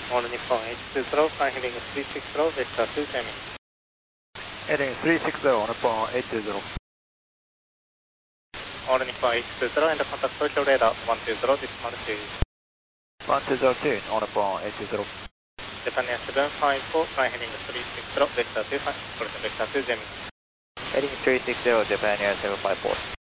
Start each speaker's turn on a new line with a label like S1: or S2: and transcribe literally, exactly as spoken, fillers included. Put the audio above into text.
S1: All Nippon eight two zero, flying heading three six zero, Vector two Gemini.
S2: Heading three six zero, Nippon eight two zero.
S1: All Nippon eight two zero, and contact social radar one two zero, decimal two.
S2: one two zero two, all Nippon eight two zero.
S1: Japan Air seven five four, flying heading three six zero, Vector two five, Vector two Gemini.
S2: Heading three six zero, Japan Air seven five four.